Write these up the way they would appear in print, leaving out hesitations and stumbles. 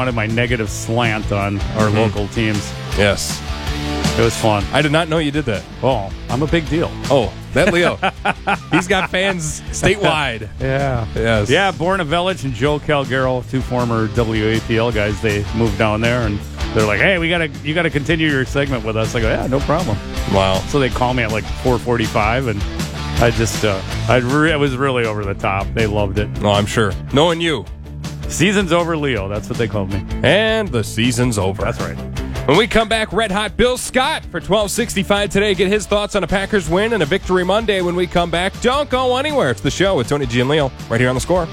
wanted my negative slant on our local teams. Yes. It was fun. I did not know you did that. Well, I'm a big deal. Oh, that Leo. He's got fans statewide. Yeah. Yes. Yeah, Borna Velic and Joe Calgaro, 2 former WAPL guys, they moved down there, and they're like, hey, you gotta continue your segment with us. I go, yeah, no problem. Wow. So they call me at like 4:45, and I just, I was really over the top. They loved it. Oh, I'm sure. Knowing you. Season's over, Leo. That's what they called me. And the season's over. That's right. When we come back, Red Hot Bill Scott for 1265 today. Get his thoughts on a Packers win and a victory Monday when we come back. Don't go anywhere. It's the show with Tony G and Leo right here on The Score.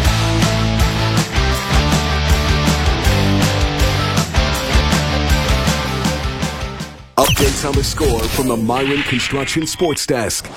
Updates on The Score from the Myron Construction Sports Desk.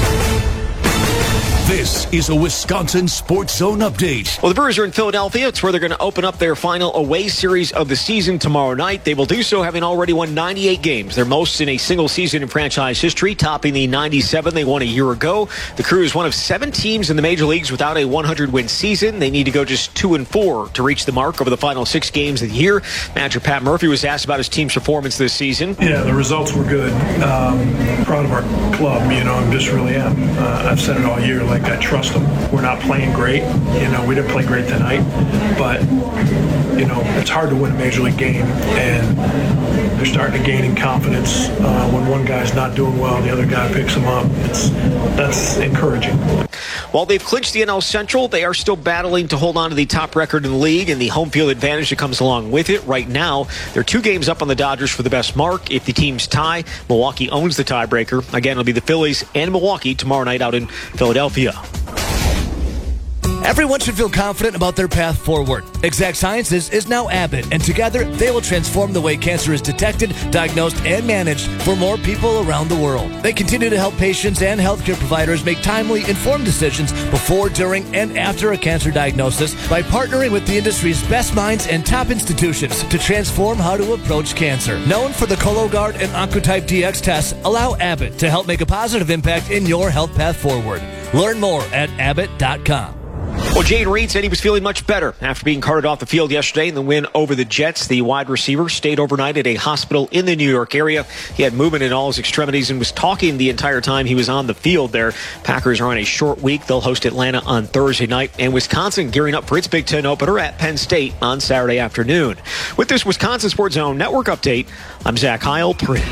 This is a Wisconsin Sports Zone update. Well, the Brewers are in Philadelphia. It's where they're going to open up their final away series of the season tomorrow night. They will do so having already won 98 games, their most in a single season in franchise history, topping the 97 they won a year ago. The Crew is one of 7 teams in the major leagues without a 100-win season. They need to go just 2-4 to reach the mark over the final 6 games of the year. Manager Pat Murphy was asked about his team's performance this season. Yeah, the results were good. Proud of our club, I just really am. I've said it all year, I trust them. We're not playing great. We didn't play great tonight, but, it's hard to win a major league game, and they're starting to gain in confidence. When one guy's not doing well, the other guy picks him up. That's encouraging. While they've clinched the NL Central, they are still battling to hold on to the top record in the league and the home field advantage that comes along with it. Right now, they're 2 games up on the Dodgers for the best mark. If the teams tie, Milwaukee owns the tiebreaker. Again, it'll be the Phillies and Milwaukee tomorrow night out in Philadelphia. Everyone should feel confident about their path forward. Exact Sciences is now Abbott, and together they will transform the way cancer is detected, diagnosed, and managed for more people around the world. They continue to help patients and healthcare providers make timely, informed decisions before, during, and after a cancer diagnosis by partnering with the industry's best minds and top institutions to transform how to approach cancer. Known for the Cologuard and Oncotype DX tests, allow Abbott to help make a positive impact in your health path forward. Learn more at abbott.com. Well, Jayden Reed said he was feeling much better after being carted off the field yesterday in the win over the Jets. The wide receiver stayed overnight at a hospital in the New York area. He had movement in all his extremities and was talking the entire time he was on the field there. Packers are on a short week. They'll host Atlanta on Thursday night, and Wisconsin gearing up for its Big Ten opener at Penn State on Saturday afternoon. With this Wisconsin Sports Zone Network update, I'm Zach Heil.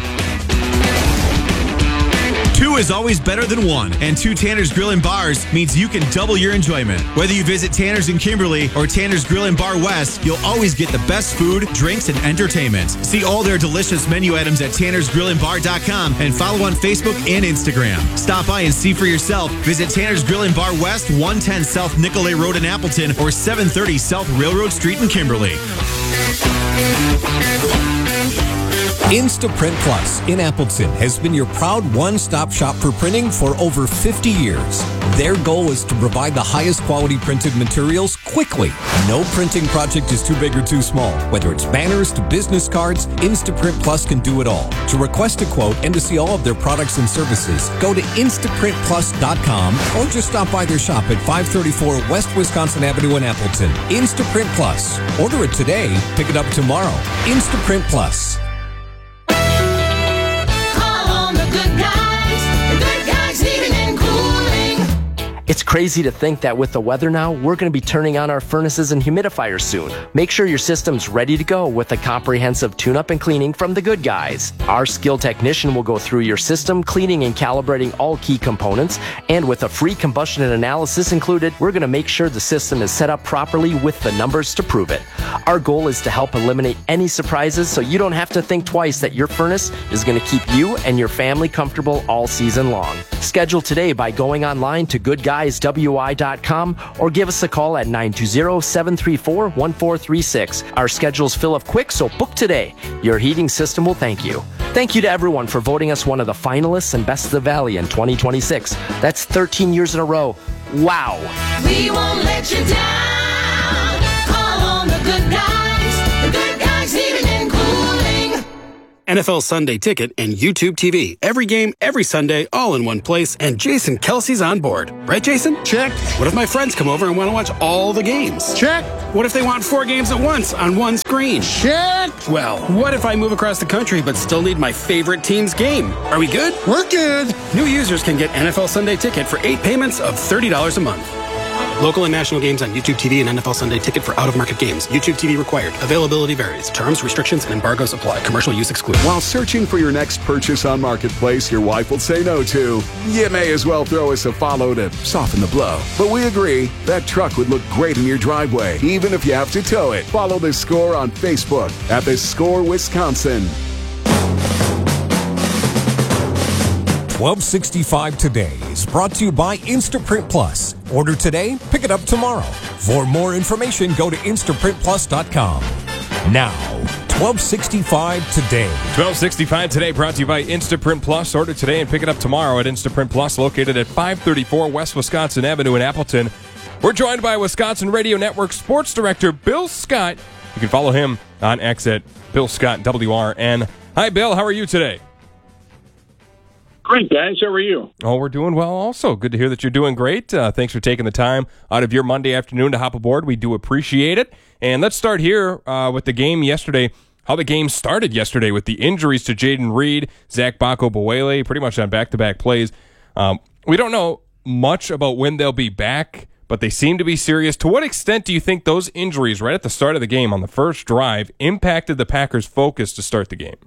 2 is always better than 1, and 2 Tanner's Grill and Bars means you can double your enjoyment. Whether you visit Tanner's in Kimberly or Tanner's Grill and Bar West, you'll always get the best food, drinks, and entertainment. See all their delicious menu items at tannersgrillandbar.com and follow on Facebook and Instagram. Stop by and see for yourself. Visit Tanner's Grill and Bar West, 110 South Nicolay Road in Appleton or 730 South Railroad Street in Kimberly. Instaprint Plus in Appleton has been your proud one-stop shop for printing for over 50 years. Their goal is to provide the highest quality printed materials quickly. No printing project is too big or too small. Whether it's banners to business cards, Instaprint Plus can do it all. To request a quote and to see all of their products and services, go to InstaprintPlus.com or just stop by their shop at 534 West Wisconsin Avenue in Appleton. Instaprint Plus. Order it today, pick it up tomorrow. Instaprint Plus. It's crazy to think that with the weather now, we're going to be turning on our furnaces and humidifiers soon. Make sure your system's ready to go with a comprehensive tune-up and cleaning from the Good Guys. Our skilled technician will go through your system, cleaning and calibrating all key components, and with a free combustion analysis included, we're going to make sure the system is set up properly with the numbers to prove it. Our goal is to help eliminate any surprises so you don't have to think twice that your furnace is going to keep you and your family comfortable all season long. Schedule today by going online to goodguyswi.com or give us a call at 920-734-1436. Our schedules fill up quick, so book today. Your heating system will thank you. Thank you to everyone for voting us one of the finalists and Best of the Valley in 2026. That's 13 years in a row. Wow. We won't let you down. Call on the Good Guys. The Good Guys Heating and Cooling. NFL Sunday Ticket, and YouTube TV. Every game, every Sunday, all in one place, and Jason Kelsey's on board. Right, Jason? Check. What if my friends come over and want to watch all the games? Check. What if they want 4 games at once on one screen? Check. Well, what if I move across the country but still need my favorite team's game? Are we good? We're good. New users can get NFL Sunday Ticket for 8 payments of $30 a month. Local and national games on YouTube TV and NFL Sunday Ticket for out-of-market games. YouTube TV required. Availability varies. Terms, restrictions, and embargoes apply. Commercial use excluded. While searching for your next purchase on Marketplace your wife will say no to, you may as well throw us a follow to soften the blow. But we agree, that truck would look great in your driveway, even if you have to tow it. Follow The Score on Facebook at The Score Wisconsin. 1265 Today is brought to you by Instaprint Plus. Order today, pick it up tomorrow. For more information, go to instaprintplus.com. Now, 1265 Today. 1265 Today brought to you by Instaprint Plus. Order today and pick it up tomorrow at Instaprint Plus, located at 534 West Wisconsin Avenue in Appleton. We're joined by Wisconsin Radio Network Sports Director Bill Scott. You can follow him on X at Bill Scott WRN. Hi, Bill. How are you today? Great, guys. How are you? Oh, we're doing well also. Good to hear that you're doing great. Thanks for taking the time out of your Monday afternoon to hop aboard. We do appreciate it. And let's start here with the game yesterday, how the game started yesterday with the injuries to Jaden Reed, Zach Bako-Bawele, pretty much on back-to-back plays. We don't know much about when they'll be back, but they seem to be serious. To what extent do you think those injuries right at the start of the game on the first drive impacted the Packers' focus to start the game?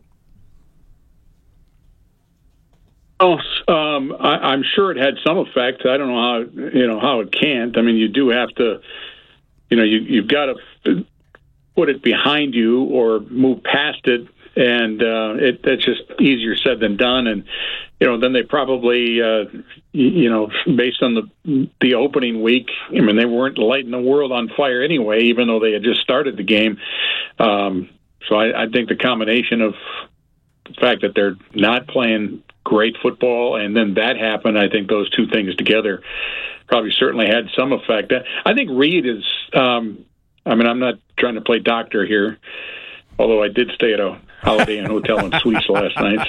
Oh, I'm sure it had some effect. I don't know how it can't. I mean, you do have to, you've got to put it behind you or move past it, and that's just easier said than done. And then they probably, based on the opening week, I mean, they weren't lighting the world on fire anyway, even though they had just started the game. So I think the combination of the fact that they're not playing great football, and then that happened. I think those two things together probably certainly had some effect. I think Reed is, I'm not trying to play doctor here, although I did stay at a Holiday Inn Hotel and Suites last night.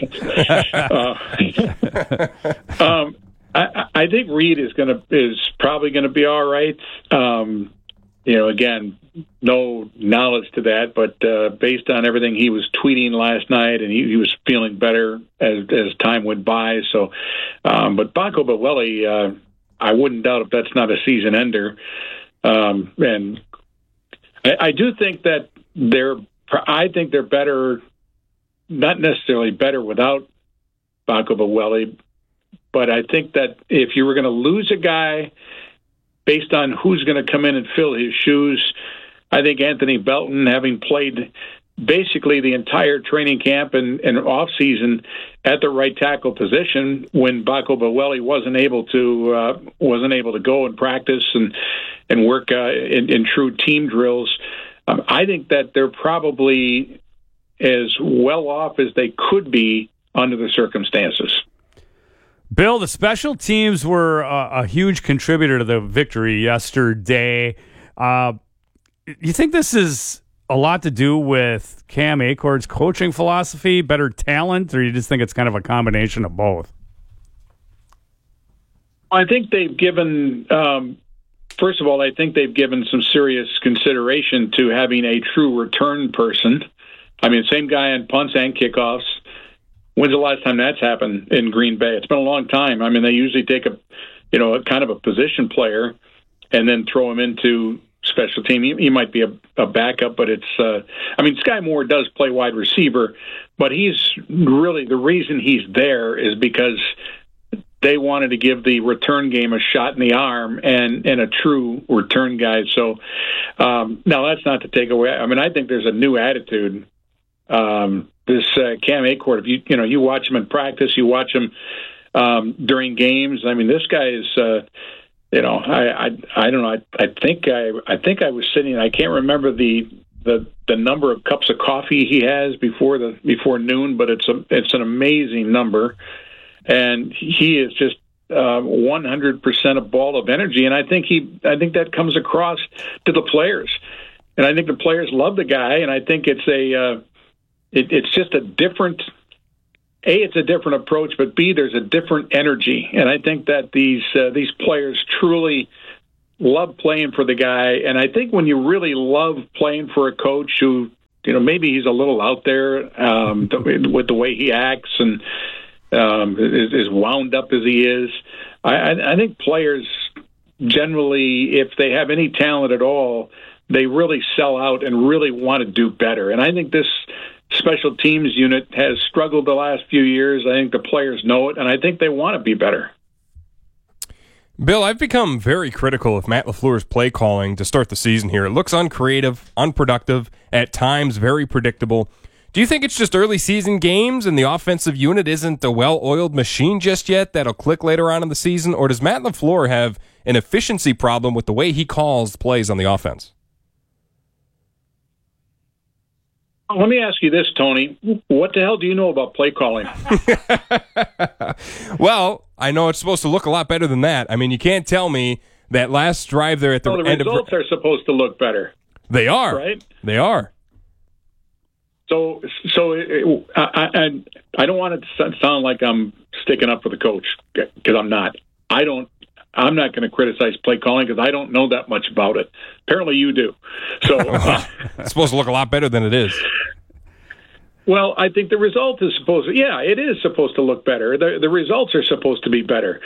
I think Reed is probably going to be all right. Again, no knowledge to that, but based on everything he was tweeting last night, and he was feeling better as time went by. So, but Bako-Bawele, I wouldn't doubt if that's not a season ender. And I do think that they're better, not necessarily better without Bako-Bawele, but I think that if you were going to lose a guy based on who's going to come in and fill his shoes, I think Anthony Belton, having played basically the entire training camp and off season at the right tackle position when Bako-Bawele wasn't able to go and practice and work in true team drills. I think that they're probably as well off as they could be under the circumstances. Bill, the special teams were a huge contributor to the victory yesterday. You think this is a lot to do with Cam Achord's coaching philosophy, better talent, or you just think it's kind of a combination of both? I think they've given, first of all, I think they've given some serious consideration to having a true return person. I mean, same guy on punts and kickoffs. When's the last time that's happened in Green Bay? It's been a long time. I mean, they usually take a kind of a position player and then throw him into special team. He might be a backup, but it's, Sky Moore does play wide receiver, but he's really, the reason he's there is because they wanted to give the return game a shot in the arm and a true return guy. So now that's not to take away. I mean, I think there's a new attitude. This Cam Achord, if you watch him in practice, you watch him during games. I mean, this guy is, I don't know. I think I was sitting. I can't remember the number of cups of coffee he has before noon, but it's an amazing number, and he is just 100% a ball of energy, and I think that comes across to the players, and I think the players love the guy, and I think it's it's just a different. It's a different approach, but B, there's a different energy, and I think that these players truly love playing for the guy. And I think when you really love playing for a coach who, maybe he's a little out there with the way he acts and as wound up as he is, I think players generally, if they have any talent at all, they really sell out and really want to do better. And I think this special teams unit has struggled the last few years. I think the players know it, and I think they want to be better. Bill, I've become very critical of Matt LaFleur's play calling to start the season here. It looks uncreative, unproductive, at times very predictable. Do you think it's just early season games and the offensive unit isn't a well-oiled machine just yet that'll click later on in the season? Or does Matt LaFleur have an efficiency problem with the way he calls plays on the offense? Let me ask you this, Tony. What the hell do you know about play calling? Well, I know it's supposed to look a lot better than that. I mean, you can't tell me that last drive there at the end of... The results are supposed to look better. They are. Right? They are. So I don't want it to sound like I'm sticking up for the coach, because I'm not. I'm not going to criticize play calling because I don't know that much about it. Apparently you do. So it's supposed to look a lot better than it is. Well, I think the result is supposed to, it is supposed to look better. The results are supposed to be better.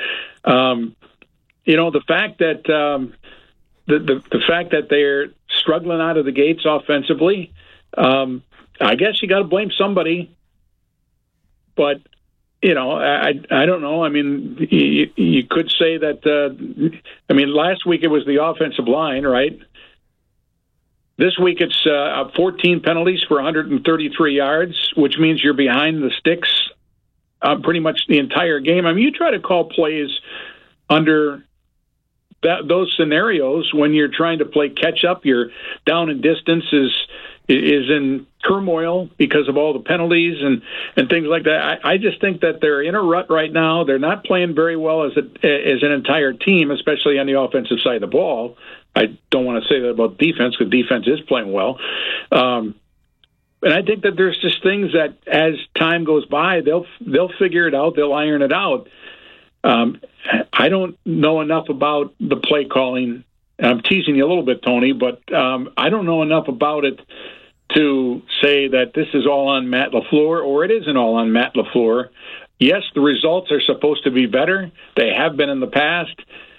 The fact that the fact that they're struggling out of the gates offensively, I guess you got to blame somebody. But I don't know. I mean, you could say that. Last week it was the offensive line, right? This week it's 14 penalties for 133 yards, which means you're behind the sticks pretty much the entire game. I mean, you try to call plays under those scenarios when you're trying to play catch up. You're down in distance is in turmoil because of all the penalties and things like that. I just think that they're in a rut right now. They're not playing very well as an entire team, especially on the offensive side of the ball. I don't want to say that about defense, because defense is playing well. And I think that there's just things that as time goes by, they'll figure it out. They'll iron it out. I don't know enough about the play calling. I'm teasing you a little bit, Tony, but I don't know enough about it to say that this is all on Matt LaFleur, or it isn't all on Matt LaFleur. Yes, the results are supposed to be better. They have been in the past.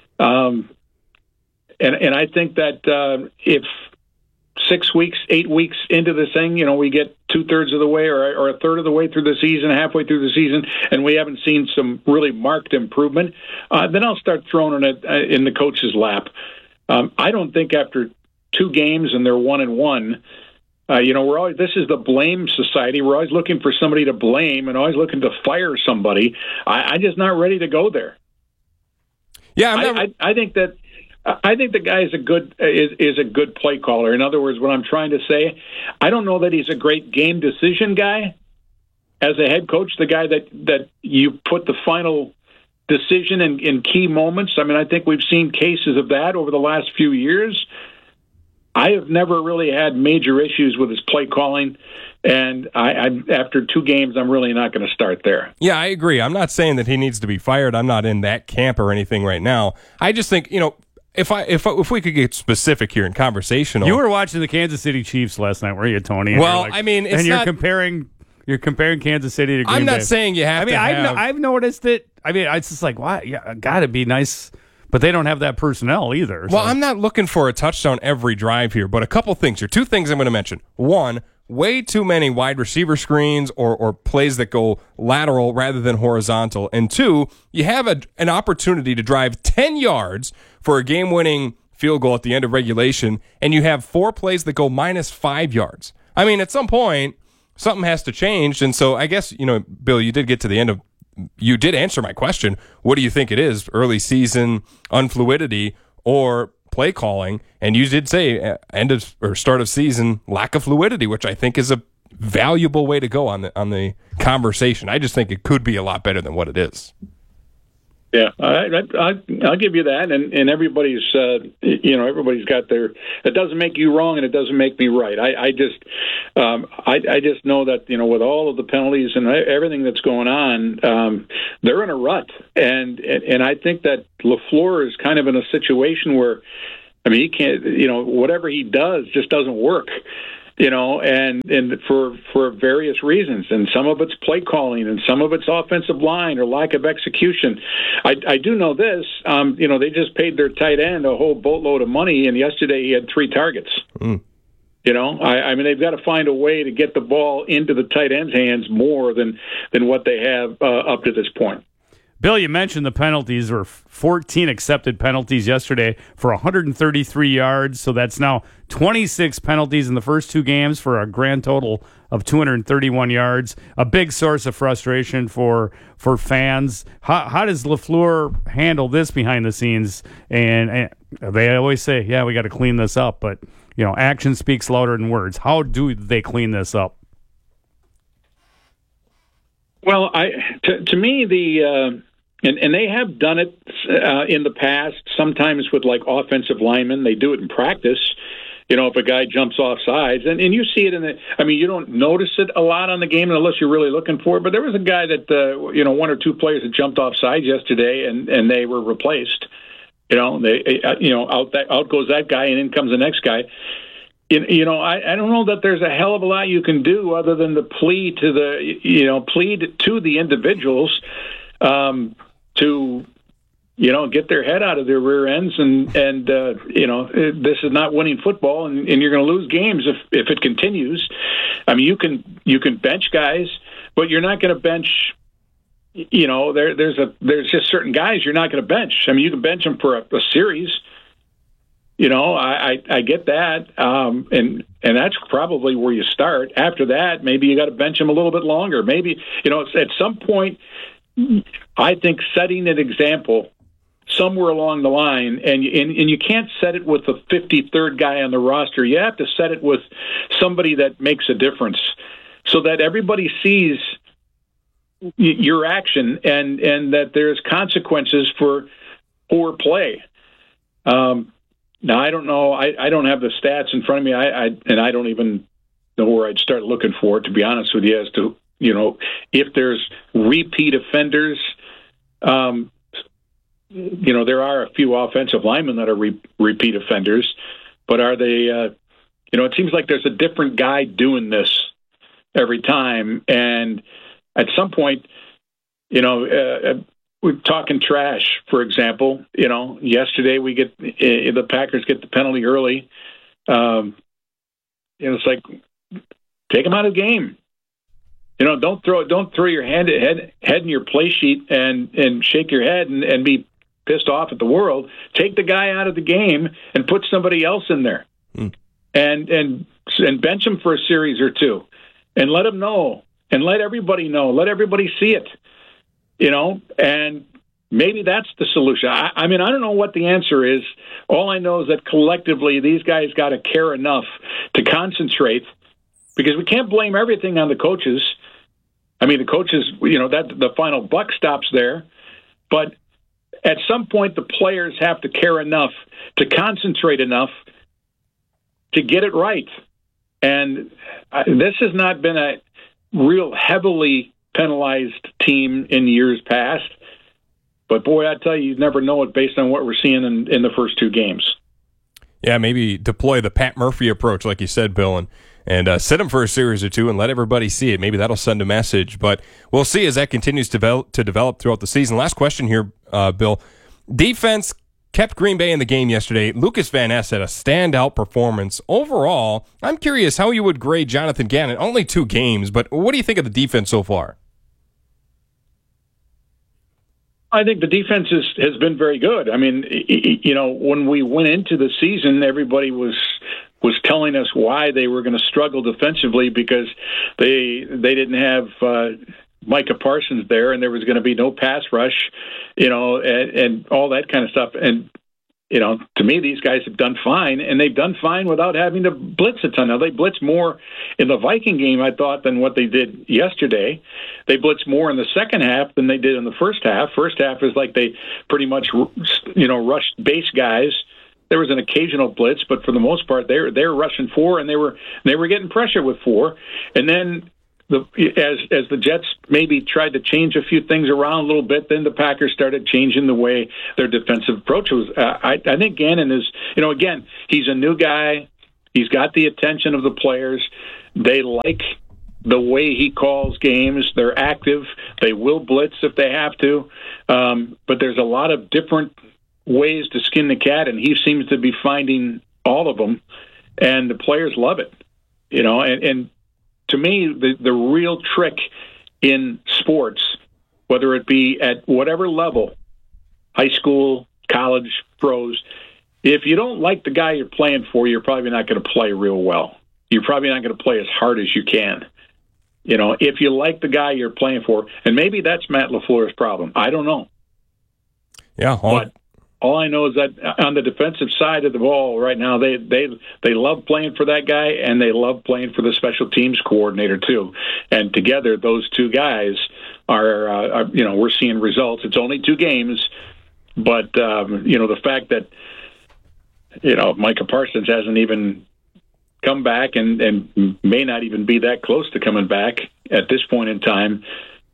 And I think that if 6 weeks, 8 weeks into this thing, we get 2/3 of the way or a third of the way through the season, halfway through the season, and we haven't seen some really marked improvement, then I'll start throwing it in the coach's lap. I don't think after 2 games and they're 1-1, this is the blame society. We're always looking for somebody to blame and always looking to fire somebody. I'm just not ready to go there. Yeah, I think the guy is a good play caller. In other words, what I'm trying to say, I don't know that he's a great game decision guy as a head coach, the guy that you put the final decision in key moments. I mean, I think we've seen cases of that over the last few years. I have never really had major issues with his play calling, and after 2 games, I'm really not going to start there. Yeah, I agree. I'm not saying that he needs to be fired. I'm not in that camp or anything right now. I just think, if we could get specific here in conversational. You were watching the Kansas City Chiefs last night, were you, Tony? Well, it's and you're not, comparing Kansas City to Green Bay. I'm not saying you have to have. I've noticed it. I mean, it's just like, why? Yeah, got to be nice. But they don't have that personnel either. Well, I'm not looking for a touchdown every drive here, but a couple things here. 2 things I'm going to mention. One, way too many wide receiver screens or plays that go lateral rather than horizontal. And 2, you have an opportunity to drive 10 yards for a game-winning field goal at the end of regulation, and you have 4 plays that go -5 yards. I mean, at some point, something has to change. And so I guess, Bill, you did get to the end of you did answer my question. What do you think it is? Early season unfluidity or play calling? And you did say end of or start of season lack of fluidity, which I think is a valuable way to go on the conversation. I just think it could be a lot better than what it is. Yeah, I'll give you that, and everybody's everybody's got their. It doesn't make you wrong, and it doesn't make me right. I just know that with all of the penalties and everything that's going on, they're in a rut, and I think that LaFleur is kind of in a situation where, he can't, whatever he does just doesn't work. And for various reasons, and some of it's play calling, and some of it's offensive line or lack of execution. I do know this. They just paid their tight end a whole boatload of money, and yesterday he had 3 targets. They've got to find a way to get the ball into the tight end's hands more than what they have up to this point. Bill, you mentioned the penalties. There were 14 accepted penalties yesterday for 133 yards, so that's now 26 penalties in the first 2 games for a grand total of 231 yards. A big source of frustration for fans. How does LaFleur handle this behind the scenes? And they always say, yeah, we got to clean this up, but action speaks louder than words. How do they clean this up? Well, to me, and they have done it in the past, sometimes with like offensive linemen. They do it in practice, if a guy jumps off sides. And you see it you don't notice it a lot on the game unless you're really looking for it. But there was a guy that, 1 or 2 players that jumped off sides yesterday, and they were replaced. Out goes that guy, and in comes the next guy. I don't know that there's a hell of a lot you can do other than to plead to the individuals to get their head out of their rear ends, and this is not winning football, and you're going to lose games if it continues. You can bench guys, but you're not going to bench. There's just certain guys you're not going to bench. You can bench them for a series. I get that, and that's probably where you start. After that, maybe you got to bench them a little bit longer. Maybe at some point, I think setting an example somewhere along the line, and you can't set it with the 53rd guy on the roster. You have to set it with somebody that makes a difference, so that everybody sees your action and that there's consequences for poor play. Now, I don't know. I don't have the stats in front of me. I don't even know where I'd start looking for it, to be honest with you, as to if there's repeat offenders. There are a few offensive linemen that are repeat offenders, but are they? It seems like there's a different guy doing this every time, and at some point, we're talking trash, for example. Yesterday the Packers get the penalty early. It's like, take them out of the game. Don't throw your head in your play sheet and shake your head and be pissed off at the world. Take the guy out of the game and put somebody else in there, and bench him for a series or 2, and let him know, and let everybody know, let everybody see it. And maybe that's the solution. I don't know what the answer is. All I know is that collectively these guys got to care enough to concentrate, because we can't blame everything on the coaches. The coaches, that the final buck stops there. But at some point, the players have to care enough to concentrate enough to get it right. And this has not been a real heavily penalized team in years past. But, boy, I tell you never know it based on what we're seeing in the first 2 games. Yeah, maybe deploy the Pat Murphy approach, like you said, Bill, and set him for a series or 2 and let everybody see it. Maybe that'll send a message. But we'll see as that continues to develop throughout the season. Last question here, Bill. Defense kept Green Bay in the game yesterday. Lucas Van Ness had a standout performance. Overall, I'm curious how you would grade Jonathan Gannon. Only 2 games, but what do you think of the defense so far? I think the defense has been very good. When we went into the season, everybody was telling us why they were going to struggle defensively, because they didn't have Micah Parsons there, and there was going to be no pass rush, and all that kind of stuff. And To me, these guys have done fine, and they've done fine without having to blitz a ton. Now, they blitzed more in the Viking game, I thought, than what they did yesterday. They blitzed more in the second half than they did in the first half. First half is like they pretty much, rushed base guys. There was an occasional blitz, but for the most part, they're rushing 4, and they were getting pressure with 4. And then as the Jets maybe tried to change a few things around a little bit, then the Packers started changing the way their defensive approach was. I think Gannon is, again, he's a new guy. He's got the attention of the players. They like the way he calls games. They're active. They will blitz if they have to. But there's a lot of different ways to skin the cat, and he seems to be finding all of them, and the players love it. And to me, the real trick in sports, whether it be at whatever level, high school, college, pros, if you don't like the guy you're playing for, you're probably not going to play real well. You're probably not going to play as hard as you can. If you like the guy you're playing for, and maybe that's Matt LaFleur's problem. I don't know. Yeah. But all I know is that on the defensive side of the ball right now, they love playing for that guy, and they love playing for the special teams coordinator too. And together, those two guys are we're seeing results. It's only 2 games, but the fact that Micah Parsons hasn't even come back and may not even be that close to coming back at this point in time,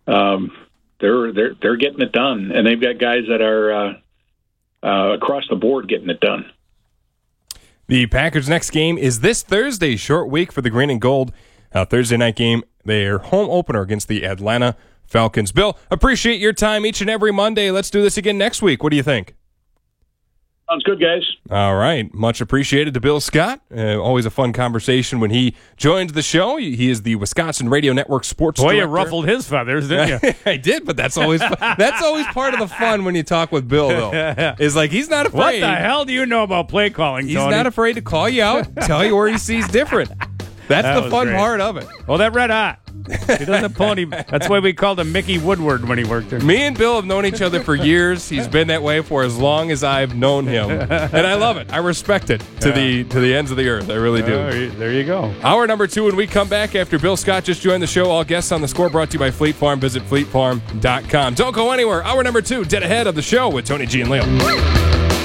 they're getting it done, and they've got guys that are across the board getting it done. The Packers' next game is this Thursday. Short week for the Green and Gold. Thursday night game, their home opener against the Atlanta Falcons. Bill, appreciate your time each and every Monday. Let's do this again next week. What do you think? Sounds good, guys. All right. Much appreciated to Bill Scott. Always a fun conversation when he joined the show. He is the Wisconsin Radio Network sports director. You ruffled his feathers, didn't you? I did, but that's always part of the fun when you talk with Bill, though. Is like he's not afraid. What the hell do you know about play calling, Tony? He's not afraid to call you out, tell you where he sees different. That's the fun part of it. Well, that red hot. He doesn't pull any. That's why we called him Mickey Woodward when he worked there. Me and Bill have known each other for years. He's been that way for as long as I've known him, and I love it. I respect it to the ends of the earth. I really do. There you go. Hour number 2, when we come back after Bill Scott just joined the show. All guests on the score brought to you by Fleet Farm. Visit fleetfarm.com. Don't go anywhere. Hour number 2, dead ahead of the show with Tony G and Leo.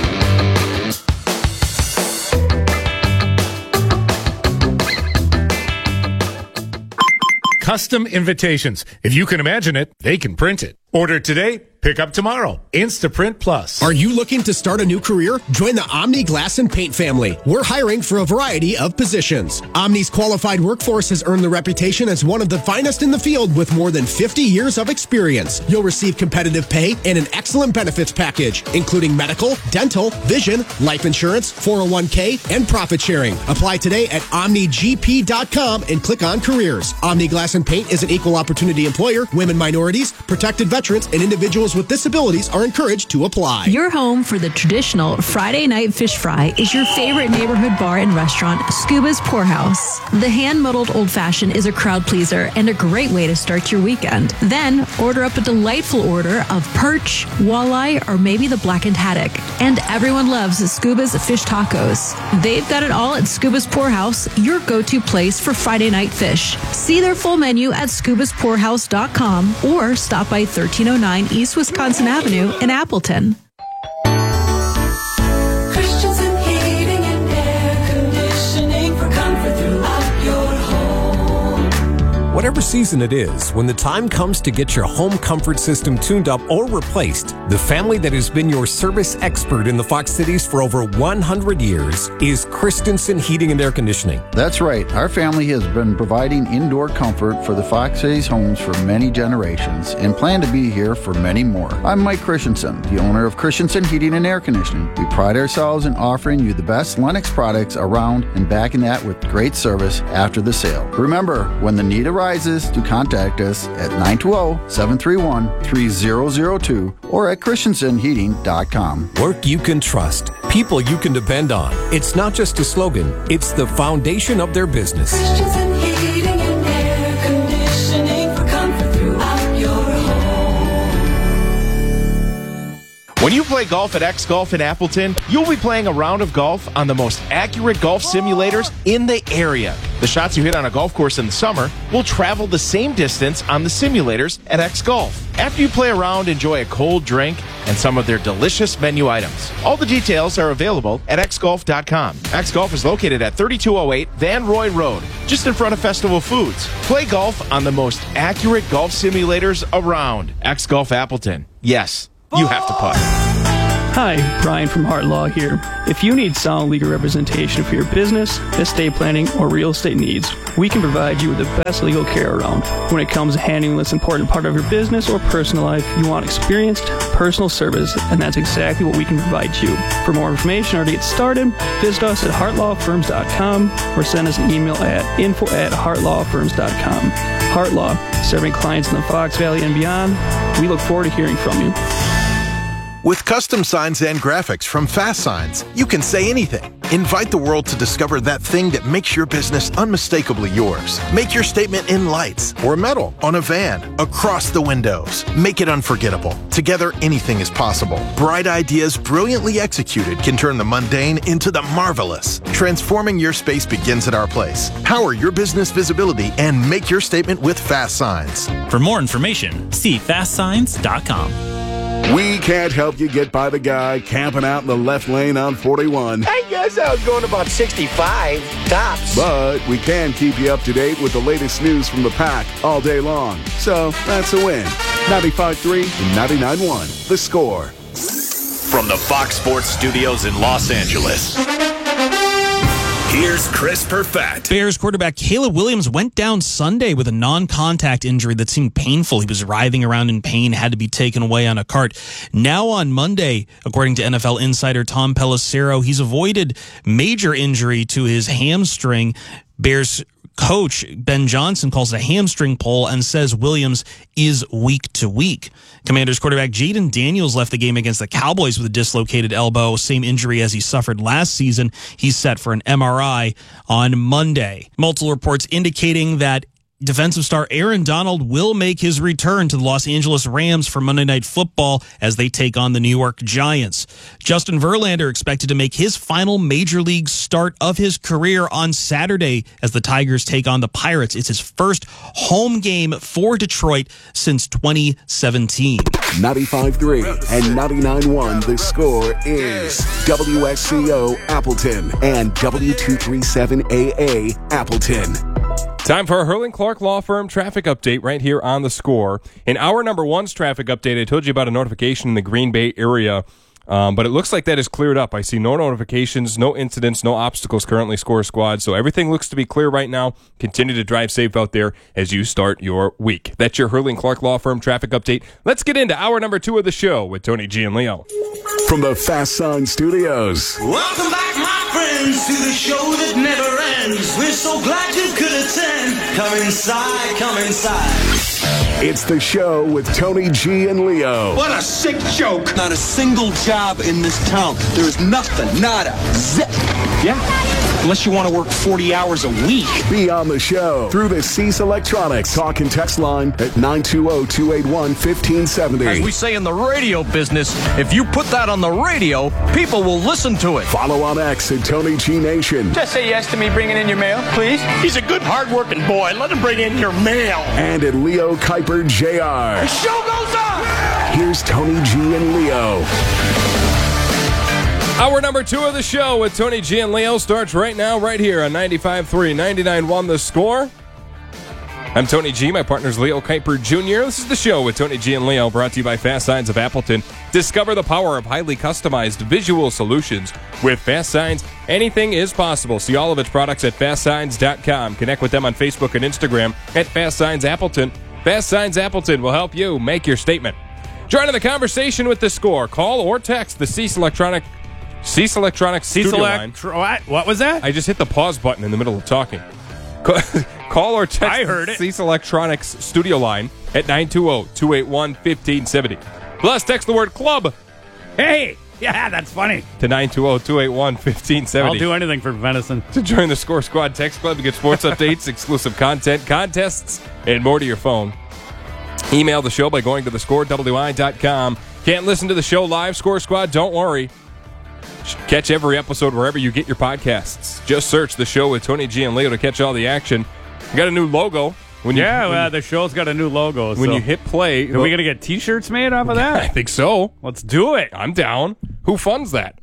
Custom invitations. If you can imagine it, they can print it. Order today, pick up tomorrow. Instaprint Plus. Are you looking to start a new career? Join the Omni Glass and Paint family. We're hiring for a variety of positions. Omni's qualified workforce has earned the reputation as one of the finest in the field with more than 50 years of experience. You'll receive competitive pay and an excellent benefits package, including medical, dental, vision, life insurance, 401k, and profit sharing. Apply today at OmniGP.com and click on careers. Omni Glass and Paint is an equal opportunity employer. Women, minorities, protected veterans, and individuals with disabilities are encouraged to apply. Your home for the traditional Friday night fish fry is your favorite neighborhood bar and restaurant, Scuba's Poorhouse. The hand-muddled old-fashioned is a crowd pleaser and a great way to start your weekend. Then, order up a delightful order of perch, walleye, or maybe the blackened haddock. And everyone loves Scuba's fish tacos. They've got it all at Scuba's Poorhouse, your go-to place for Friday night fish. See their full menu at scubaspoorhouse.com or stop by 1309 East Wisconsin Avenue in Appleton. Christensen Heating and Air Conditioning for comfort throughout your home. Whatever season it is, when the time comes to get your home comfort system tuned up or replaced, the family that has been your service expert in the Fox Cities for over 100 years is Christensen Heating and Air Conditioning. That's right. Our family has been providing indoor comfort for the Fox Cities homes for many generations and plan to be here for many more. I'm Mike Christensen, the owner of Christensen Heating and Air Conditioning. We pride ourselves in offering you the best Lennox products around and backing that with great service after the sale. Remember, when the need arises, to contact us at 920-731-3002 or at christensenheating.com. Work you can trust. People you can depend on. It's not just a slogan, it's the foundation of their business. Christensen Heating and Air Conditioning for comfort throughout your home. When you play play golf at X Golf in Appleton, you'll be playing a round of golf on the most accurate golf simulators in the area. The shots you hit on a golf course in the summer will travel the same distance on the simulators at X Golf. After you play around, enjoy a cold drink and some of their delicious menu items. All the details are available at xgolf.com. X Golf is located at 3208 Van Roy Road, just in front of Festival Foods. Play golf on the most accurate golf simulators around. X Golf Appleton. Yes, you have to putt. Hi, Brian from Hart Law here. If you need sound legal representation for your business, estate planning, or real estate needs, we can provide you with the best legal care around. When it comes to handling this important part of your business or personal life, you want experienced, personal service, and that's exactly what we can provide you. For more information or to get started, visit us at heartlawfirms.com or send us an email at info@heartlawfirms.com. Hart Law, serving clients in the Fox Valley and beyond. We look forward to hearing from you. With custom signs and graphics from Fast Signs, you can say anything. Invite the world to discover that thing that makes your business unmistakably yours. Make your statement in lights or metal, on a van, across the windows. Make it unforgettable. Together, anything is possible. Bright ideas brilliantly executed can turn the mundane into the marvelous. Transforming your space begins at our place. Power your business visibility and make your statement with Fast Signs. For more information, see fastsigns.com. We can't help you get by the guy camping out in the left lane on 41. I guess I was going about 65 tops. But we can keep you up to date with the latest news from the pack all day long. So that's a win. 95.3 and 99.1. The Score. From the Fox Sports Studios in Los Angeles, here's Chris Perfett. Bears quarterback Caleb Williams went down Sunday with a non-contact injury that seemed painful. He was writhing around in pain, had to be taken away on a cart. Now on Monday, according to NFL insider Tom Pelissero, he's avoided major injury to his hamstring. Bears coach Ben Johnson calls it a hamstring pull and says Williams is week to week. Commanders quarterback Jaden Daniels left the game against the Cowboys with a dislocated elbow, same injury as he suffered last season. He's set for an MRI on Monday. Multiple reports indicating that defensive star Aaron Donald will make his return to the Los Angeles Rams for Monday Night Football as they take on the New York Giants. Justin Verlander expected to make his final major league start of his career on Saturday as the Tigers take on the Pirates. It's his first home game for Detroit since 2017. 95.3 and 99.1. The Score is WXCO Appleton and W237AA Appleton. Time for a Hurling Clark Law Firm traffic update right here on The Score. In hour number one's traffic update, I told you about a notification in the Green Bay area, but it looks like that is cleared up. I see no notifications, no incidents, no obstacles currently, Score Squad, so everything looks to be clear right now. Continue to drive safe out there as you start your week. That's your Hurling Clark Law Firm traffic update. Let's get into hour number 2 of the show with Tony G and Leo. From the Fast Sign Studios. Welcome back, my friends, to the show that never ends. We're so glad you could attend. Come inside, come inside. It's the show with Tony G and Leo. What a sick joke. Not a single job in this town. There's nothing, nada, zip. Yeah, unless you want to work 40 hours a week. Be on the show through the Cease Electronics talk and text line at 920-281-1570. As we say in the radio business, if you put that on the radio, people will listen to it. Follow on X at Tony G Nation. Just say yes to me bringing in your mail, please. He's a good, hard-working boy. Let him bring in your mail. And at Leo Kuiper Jr. The show goes on. Here's Tony G and Leo. Hour number 2 of the show with Tony G and Leo starts right now, right here on 95.3, 99.1 The Score. I'm Tony G. My partner's Leo Kuiper Jr. This is the show with Tony G and Leo, brought to you by Fast Signs of Appleton. Discover the power of highly customized visual solutions with Fast Signs. Anything is possible. See all of its products at fastsigns.com. Connect with them on Facebook and Instagram at Fast Signs Appleton. Fast Signs Appleton will help you make your statement. Join in the conversation with The Score. Call or text the Cease Electronics studio line. What was that? I just hit the pause button in the middle of talking. Call or text I heard the it. Cease Electronics studio line at 920-281-1570. Plus, text the word club. Hey, yeah, that's funny. To 920-281-1570. I'll do anything for venison. To join the Score Squad text club to get sports updates, exclusive content, contests, and more to your phone. Email the show by going to thescorewi.com. Can't listen to the show live, Score Squad? Don't worry. Catch every episode wherever you get your podcasts. Just search the show with Tony G and Leo to catch all the action. We got a new logo. The show's got a new logo. When you hit play... Are we going to get T-shirts made off of that? I think so. Let's do it. I'm down. Who funds that?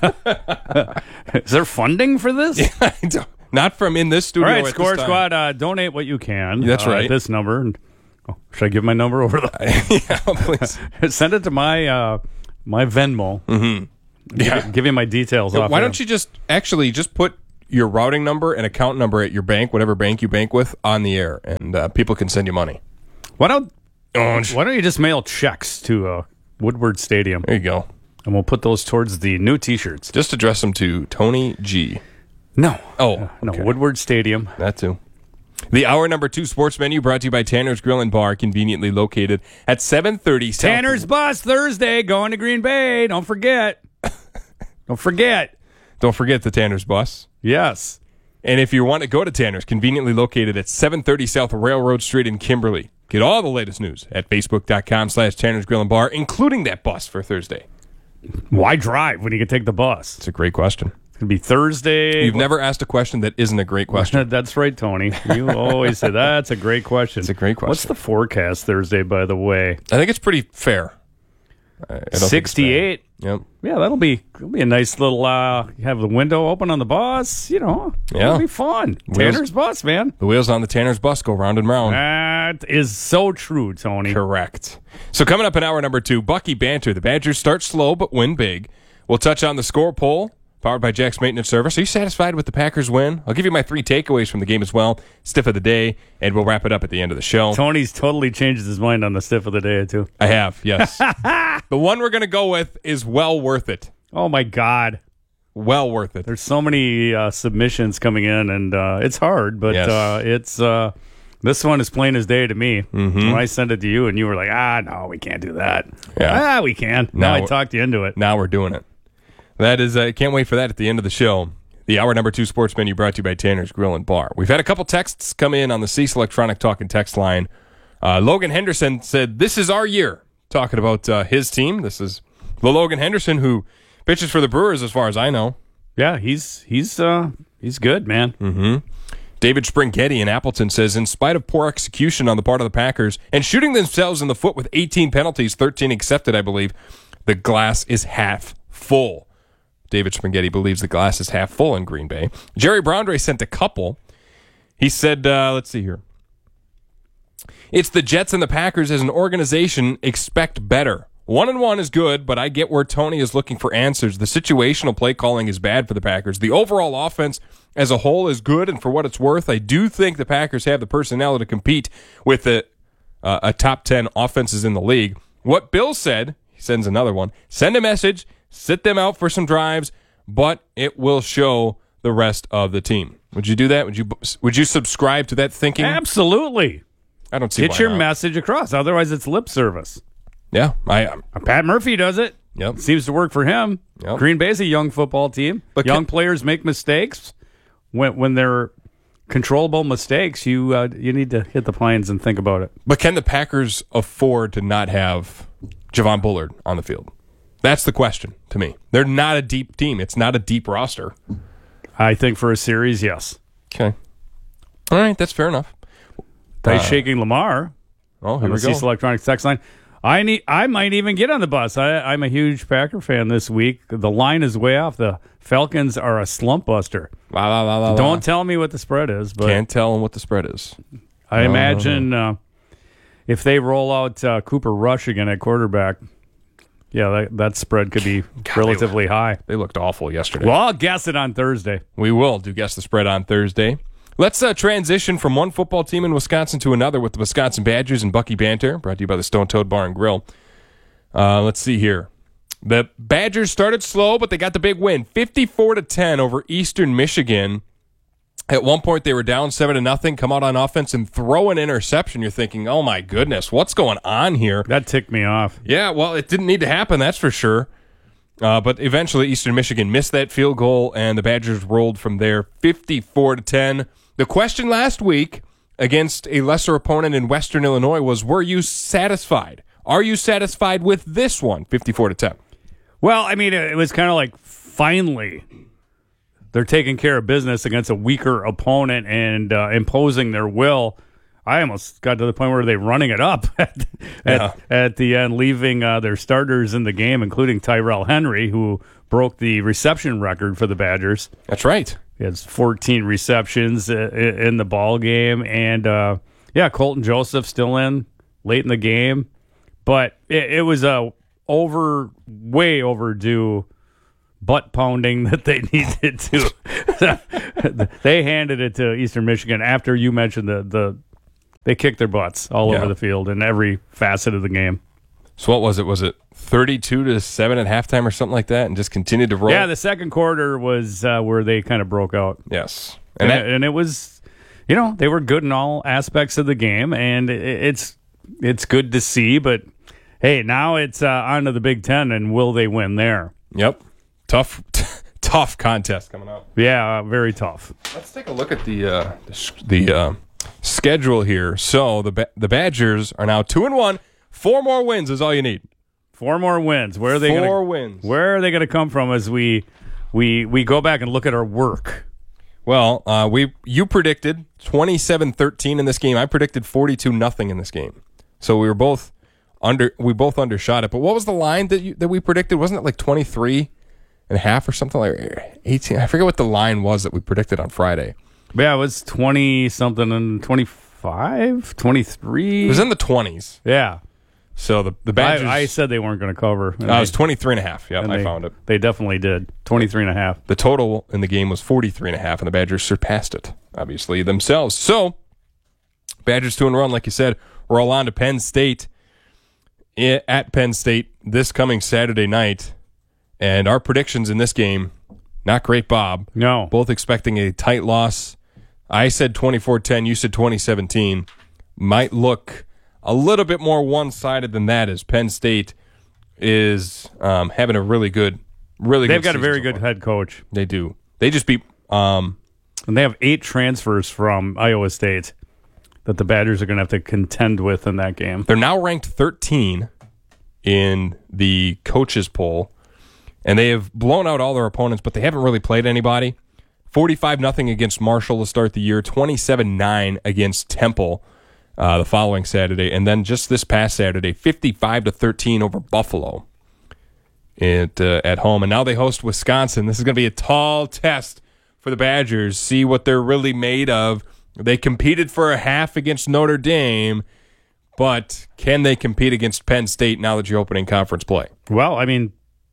Is there funding for this? Yeah, not from in this studio. All right, at Score this time. Squad, donate what you can. That's right. This number. Should I give my number over yeah, please. Send it to my Venmo. Mm-hmm. Yeah. Give you my details. Off why don't you just put your routing number and account number at your bank, whatever bank you bank with, on the air, and people can send you money. Why don't you just mail checks to Woodward Stadium? There you go. And we'll put those towards the new T-shirts. Just address them to Tony G. No. Oh, no. Okay. Woodward Stadium. That too. The hour number 2 sports menu brought to you by Tanner's Grill and Bar, conveniently located at 730 South. Tanner's Bus Thursday, going to Green Bay. Don't forget. Don't forget the Tanner's Bus. Yes. And if you want to go to Tanner's, conveniently located at 730 South Railroad Street in Kimberly. Get all the latest news at facebook.com/Tanner's Grill and Bar, including that bus for Thursday. Why drive when you can take the bus? It's a great question. It's going to be Thursday. You've never asked a question that isn't a great question. That's right, Tony. You always say that's a great question. It's a great question. What's the forecast Thursday, by the way? I think it's pretty fair. 68. Yep. Yeah, that'll be a nice little. You have the window open on the bus. It'll be fun. Tanner's Bus, man. The wheels on the Tanner's Bus go round and round. That is so true, Tony. Correct. So coming up in hour number 2, Bucky Banter. The Badgers start slow but win big. We'll touch on the score poll, powered by Jack's Maintenance Service. Are you satisfied with the Packers win? I'll give you my 3 takeaways from the game as well. Stiff of the day, and we'll wrap it up at the end of the show. Tony's totally changed his mind on the stiff of the day, too. I have, yes. The one we're going to go with is well worth it. Oh, my God. Well worth it. There's so many submissions coming in, and it's hard, but it's this one is plain as day to me. Mm-hmm. When I sent it to you, and you were like, no, we can't do that. Yeah. We can. Now I talked you into it. Now we're doing it. That is, I can't wait for that at the end of the show. The hour number 2 sports menu brought to you by Tanner's Grill and Bar. We've had a couple texts come in on the Cease Electronic Talk and Text line. Logan Henderson said, "This is our year." Talking about his team. This is the Logan Henderson who pitches for the Brewers, as far as I know. Yeah, he's good, man. Mm-hmm. David Springhetti in Appleton says, in spite of poor execution on the part of the Packers and shooting themselves in the foot with 18 penalties, 13 accepted, I believe, the glass is half full. David Springhetti believes the glass is half full in Green Bay. Jerry Brownray sent a couple. He said, let's see here. It's the Jets and the Packers as an organization expect better. 1-1 is good, but I get where Tony is looking for answers. The situational play calling is bad for the Packers. The overall offense as a whole is good, and for what it's worth, I do think the Packers have the personnel to compete with a top 10 offenses in the league. What Bill said, he sends another one, send a message, sit them out for some drives, but it will show the rest of the team. Would you do that? Would you subscribe to that thinking? Absolutely. I don't see Get your message across. Otherwise, it's lip service. Yeah. Pat Murphy does it. Yep. Seems to work for him. Yep. Green Bay's a young football team. But young players make mistakes. When they're controllable mistakes, you need to hit the pines and think about it. But can the Packers afford to not have Javon Bullard on the field? That's the question to me. They're not a deep team. It's not a deep roster. I think for a series, yes. Okay. All right, that's fair enough. By shaking Lamar. Oh, here we go. Cease Electronics text line. I might even get on the bus. I'm a huge Packer fan this week. The line is way off. The Falcons are a slump buster. Don't tell me what the spread is. But can't tell them what the spread is. I imagine if they roll out Cooper Rush again at quarterback, that spread could be relatively high. They looked awful yesterday. Well, I'll guess it on Thursday. We will guess the spread on Thursday. Let's transition from one football team in Wisconsin to another with the Wisconsin Badgers and Bucky Banter, brought to you by the Stone Toad Bar and Grill. Let's see here. The Badgers started slow, but they got the big win, 54-10 over Eastern Michigan. At one point, they were down 7-0, come out on offense and throw an interception. You're thinking, oh my goodness, what's going on here? That ticked me off. Yeah, well, it didn't need to happen, that's for sure. But eventually, Eastern Michigan missed that field goal, and the Badgers rolled from there, 54-10. The question last week against a lesser opponent in Western Illinois was, were you satisfied? Are you satisfied with this one, 54-10? Well, I mean, it was kind of like finally they're taking care of business against a weaker opponent and imposing their will. I almost got to the point where they're running it up at the end, leaving their starters in the game, including Tyrell Henry, who broke the reception record for the Badgers. That's right. He has 14 receptions in the ball game. And, Colton Joseph still in late in the game. But it was a way overdue butt pounding that they needed to. They handed it to Eastern Michigan after you mentioned they kicked their butts all over the field in every facet of the game. So what was it? Was it 32-7 at halftime or something like that, and just continued to roll? Yeah, the second quarter was where they kind of broke out. Yes, and it was, they were good in all aspects of the game, and it's good to see. But hey, now it's on to the Big Ten, and will they win there? Yep, tough contest coming up. Yeah, very tough. Let's take a look at the schedule here. So the Badgers are now 2-1. 4 more wins is all you need. 4 more wins. Where are they? 4 wins. Where are they going to come from as we go back and look at our work? Well, you predicted 27-13 in this game. I predicted 42-0 in this game. So we both undershot it. But what was the line that we predicted? Wasn't it like 23.5 or something, like 18? I forget what the line was that we predicted on Friday. Yeah, it was 20 something and 25, 23. It was in the 20s. Yeah. So the Badgers. I said they weren't going to cover. It was 23.5. Yeah, I found it. They definitely did. 23.5. The total in the game was 43.5, and the Badgers surpassed it, obviously, themselves. So, Badgers 2-1, like you said. We're all on to Penn State at Penn State this coming Saturday night. And our predictions in this game, not great, Bob. No. Both expecting a tight loss. I said 24-10. You said 2017. Might look a little bit more one-sided than that, as Penn State is having a really good They've got a very good head coach. They do. They just beat and they have 8 transfers from Iowa State that the Badgers are going to have to contend with in that game. They're now ranked 13 in the coaches poll, and they have blown out all their opponents, but they haven't really played anybody. 45-0 against Marshall to start the year, 27-9 against Temple the following Saturday, and then just this past Saturday, 55-13 over Buffalo at home. And now they host Wisconsin. This is going to be a tall test for the Badgers. See what they're really made of. They competed for a half against Notre Dame, but can they compete against Penn State now that you're opening conference play? Well, I mean,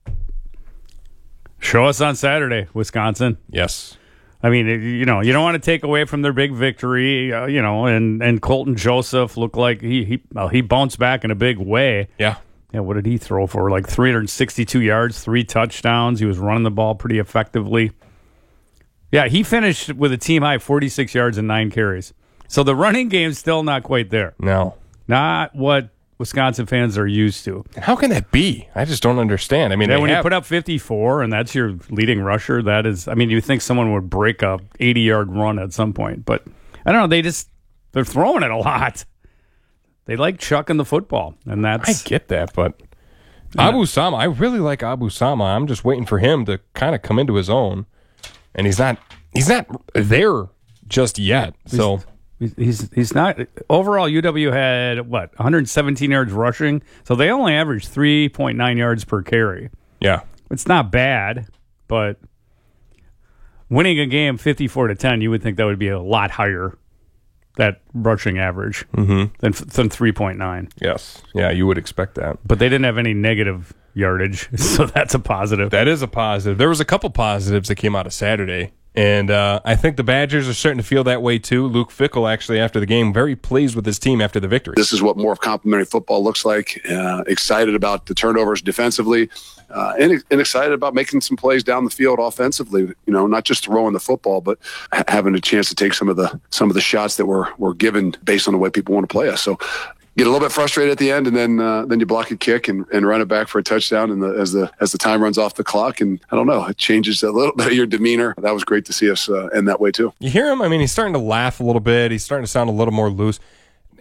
show us on Saturday, Wisconsin. Yes. I mean, you don't want to take away from their big victory, and Colton Joseph looked like he bounced back in a big way. Yeah. Yeah, what did he throw for? Like 362 yards, 3 touchdowns. He was running the ball pretty effectively. Yeah, he finished with a team-high 46 yards and 9 carries. So the running game's still not quite there. No. Not what Wisconsin fans are used to. How can that be? I just don't understand. I mean, when you put up 54 and that's your leading rusher, that is, I mean, you think someone would break a 80-yard run at some point. But I don't know, they're throwing it a lot. They like chucking the football, and that's... I get that, but Abu Sama, I really like Abu Sama. I'm just waiting for him to kind of come into his own, and he's not there just yet. So he's not. Overall, UW had 117 yards rushing, so they only averaged 3.9 yards per carry. Yeah, it's not bad, but winning a game 54-10, you would think that would be a lot higher, that rushing average, than 3.9. Yes. Yeah, you would expect that. But they didn't have any negative yardage, so that's a positive. That is a positive. There was a couple positives that came out of Saturday, and I think the Badgers are starting to feel that way too. Luke Fickell, actually, after the game, very pleased with his team after the victory. This is what more of complementary football looks like. Excited about the turnovers defensively, and excited about making some plays down the field offensively. Not just throwing the football, but having a chance to take some of the shots that were given based on the way people want to play us. So get a little bit frustrated at the end, and then you block a kick and run it back for a touchdown. And as the time runs off the clock, and I don't know, it changes a little bit of your demeanor. That was great to see us end that way too. You hear him? I mean, he's starting to laugh a little bit. He's starting to sound a little more loose.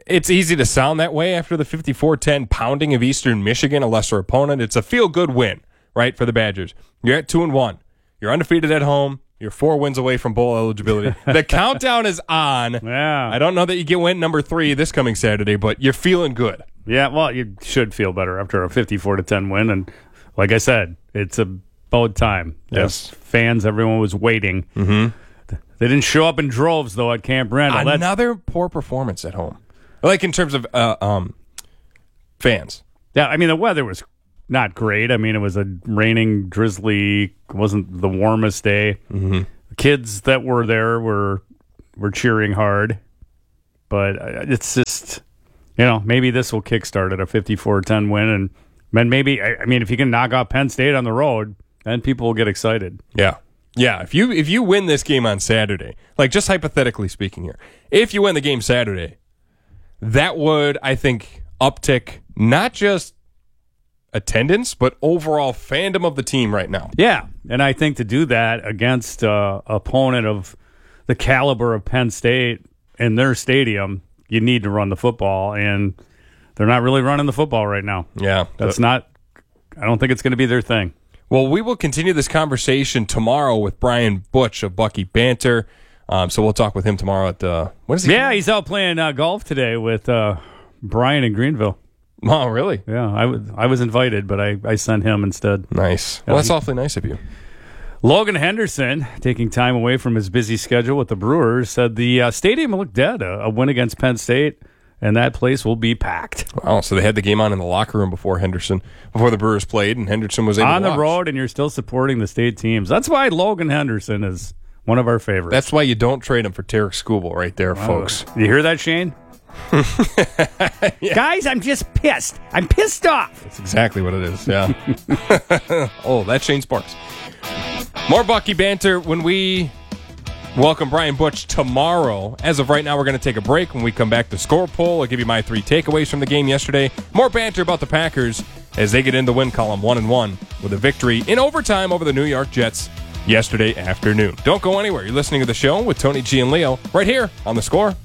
it's easy to sound that way after the 54-10 pounding of Eastern Michigan, a lesser opponent. It's a feel-good win, right, for the Badgers. You're at 2-1. You're undefeated at home. You're 4 wins away from bowl eligibility. The countdown is on. Yeah. I don't know that you get win number 3 this coming Saturday, but you're feeling good. Yeah, well, you should feel better after a 54-10 win. And like I said, it's about time. Yes. As fans, everyone was waiting. Mm-hmm. They didn't show up in droves, though, at Camp Randall. Another poor performance at home. Like in terms of fans. Yeah, I mean, the weather was not great. I mean, it was a raining, drizzly, wasn't the warmest day. Mm-hmm. The kids that were there were cheering hard. But it's just, maybe this will kickstart at a 54-10 win. And then maybe, I mean, if you can knock out Penn State on the road, then people will get excited. Yeah. Yeah, if you win this game on Saturday, like just hypothetically speaking here, if you win the game Saturday, that would, I think, uptick not just attendance, but overall fandom of the team right now. Yeah, and I think to do that against an opponent of the caliber of Penn State in their stadium, you need to run the football, and they're not really running the football right now. Yeah. I don't think it's going to be their thing. Well, we will continue this conversation tomorrow with Brian Butch of Bucky Banter. So we'll talk with him tomorrow at what is he? Yeah, he's out playing golf today with Brian in Greenville. Oh, really? Yeah, I was invited, but I sent him instead. Nice. Well, that's awfully nice of you. Logan Henderson, taking time away from his busy schedule with the Brewers, said the stadium looked dead. A win against Penn State, and that place will be packed. Wow, so they had the game on in the locker room before the Brewers played, and Henderson was able on to the road, and you're still supporting the state teams. That's why Logan Henderson is one of our favorites. That's why you don't trade him for Tarek Skubal right there, folks. You hear that, Shane? Yeah. Guys, I'm just pissed. I'm pissed off. That's exactly what it is, yeah. Oh, that's Shane Sparks. More Bucky Banter when we welcome Brian Butch tomorrow. As of right now, we're going to take a break. When we come back, the score poll. I'll give you my 3 takeaways from the game yesterday. More banter about the Packers as they get in the win column 1-1 with a victory in overtime over the New York Jets yesterday afternoon. Don't go anywhere. You're listening to the show with Tony G and Leo right here on The Score.